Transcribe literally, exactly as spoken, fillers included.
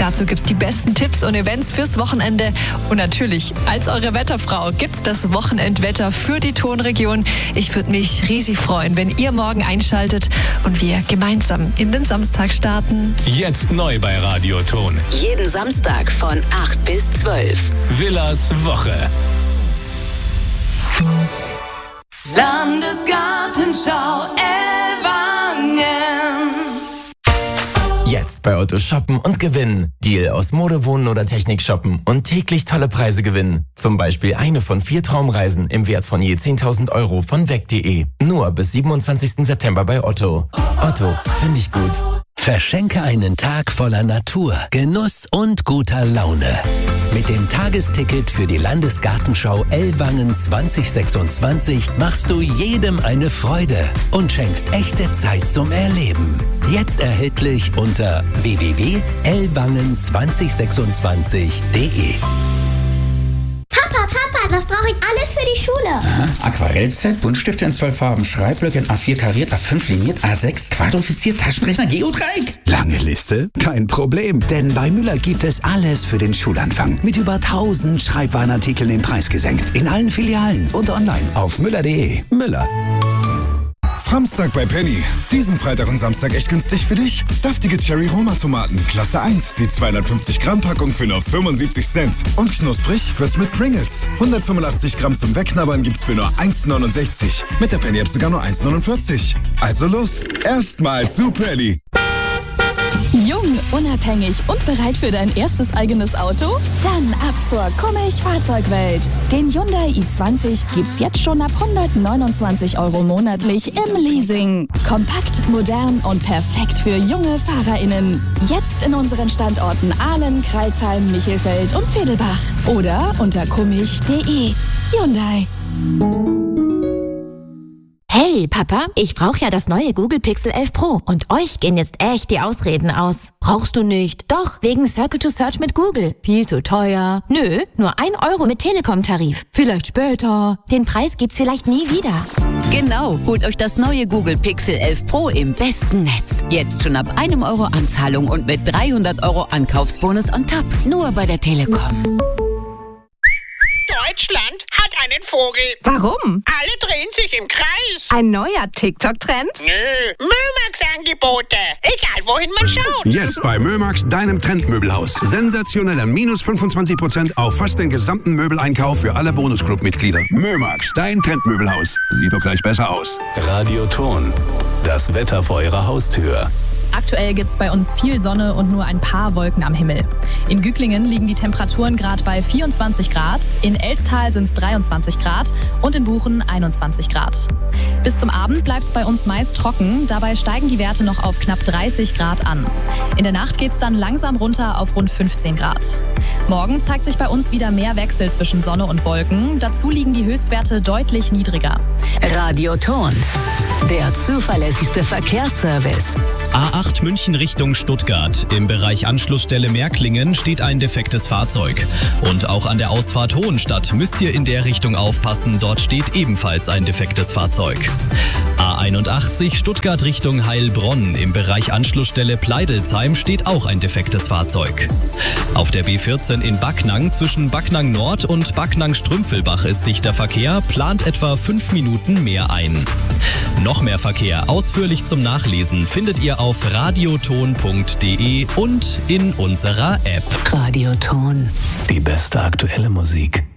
Dazu gibt's die besten Tipps und Events fürs Wochenende. Und natürlich, als eure Wetterfrau gibt's das Wochenendwetter für die Tonregion. Ich würde mich riesig freuen, wenn ihr morgen einschaltet und wir gemeinsam in den Samstag starten. Jetzt neu bei Radio Ton. Jeden Samstag von acht bis zwölf. Villas Woche. Landesgartenschau Ellwangen. Jetzt bei Otto shoppen und gewinnen. Deal aus Mode, Wohnen oder Technik shoppen und täglich tolle Preise gewinnen. Zum Beispiel eine von vier Traumreisen im Wert von je zehntausend Euro von weg punkt de. Nur bis siebenundzwanzigsten September bei Otto. Otto, finde ich gut. Verschenke einen Tag voller Natur, Genuss und guter Laune. Mit dem Tagesticket für die Landesgartenschau Ellwangen zwanzig sechsundzwanzig machst du jedem eine Freude und schenkst echte Zeit zum Erleben. Jetzt erhältlich unter w w w punkt ellwangen zwanzig sechsundzwanzig punkt de. Papa, Papa, was brauche ich alles für die Schule? Aha, Aquarellset, Buntstifte in zwölf Farben, Schreibblöcke in A vier kariert, A fünf liniert, A sechs quadrifiziert, Taschenrechner, Geodreieck. Lange Liste? Kein Problem, denn bei Müller gibt es alles für den Schulanfang. Mit über tausend Schreibwarenartikeln den Preis gesenkt. In allen Filialen und online auf müller punkt de. Müller. Samstag bei Penny. Diesen Freitag und Samstag echt günstig für dich. Saftige Cherry-Roma-Tomaten, Klasse eins. Die zweihundertfünfzig Gramm Packung für nur fünfundsiebzig Cent. Und knusprig wird's mit Pringles. hundertfünfundachtzig Gramm zum Wegknabbern gibt's für nur eins neunundsechzig. Mit der Penny-App sogar nur eins neunundvierzig. Also los, erstmal zu Penny. Jung, unabhängig und bereit für dein erstes eigenes Auto? Dann ab zur Kummich Fahrzeugwelt. Den Hyundai i zwanzig gibt's jetzt schon ab hundertneunundzwanzig Euro monatlich im Leasing. Kompakt, modern und perfekt für junge FahrerInnen. Jetzt in unseren Standorten Ahlen, Kreilsheim, Michelfeld und Vedelbach. Oder unter kummich punkt de. Hyundai. Hey, Papa, ich brauche ja das neue Google Pixel elf Pro und euch gehen jetzt echt die Ausreden aus. Brauchst du nicht? Doch, wegen Circle to Search mit Google. Viel zu teuer. Nö, nur ein Euro mit Telekom-Tarif. Vielleicht später. Den Preis gibt's vielleicht nie wieder. Genau, holt euch das neue Google Pixel elf Pro im besten Netz. Jetzt schon ab einem Euro Anzahlung und mit dreihundert Euro Ankaufsbonus on top. Nur bei der Telekom. Deutschland hat einen Vogel. Warum? Alle drehen sich im Kreis. Ein neuer TikTok-Trend? Nö, Mömax-Angebote. Egal, wohin man schaut. Jetzt bei Mömax, deinem Trendmöbelhaus. Sensationelle minus fünfundzwanzig Prozent auf fast den gesamten Möbeleinkauf für alle Bonusclub-Mitglieder. Mömax, dein Trendmöbelhaus. Sieht doch gleich besser aus. Radio Ton. Das Wetter vor Ihrer Haustür. Aktuell gibt es bei uns viel Sonne und nur ein paar Wolken am Himmel. In Güglingen liegen die Temperaturen gerade bei vierundzwanzig Grad, in Elstal sind es dreiundzwanzig Grad und in Buchen einundzwanzig Grad. Bis zum Abend bleibt es bei uns meist trocken, dabei steigen die Werte noch auf knapp dreißig Grad an. In der Nacht geht es dann langsam runter auf rund fünfzehn Grad. Morgen zeigt sich bei uns wieder mehr Wechsel zwischen Sonne und Wolken, dazu liegen die Höchstwerte deutlich niedriger. Radio Ton, der zuverlässigste Verkehrsservice. A acht München Richtung Stuttgart. Im Bereich Anschlussstelle Märklingen steht ein defektes Fahrzeug. Und auch an der Ausfahrt Hohenstadt müsst ihr in der Richtung aufpassen. Dort steht ebenfalls ein defektes Fahrzeug. A einundachtzig Stuttgart Richtung Heilbronn. Im Bereich Anschlussstelle Pleidelsheim steht auch ein defektes Fahrzeug. Auf der B vierzehn in Backnang zwischen Backnang Nord und Backnang-Strümpfelbach ist dichter Verkehr. Plant etwa fünf Minuten mehr ein. Noch mehr Verkehr ausführlich zum Nachlesen findet ihr auf radioton punkt de und in unserer App. Radio Ton. Die beste aktuelle Musik.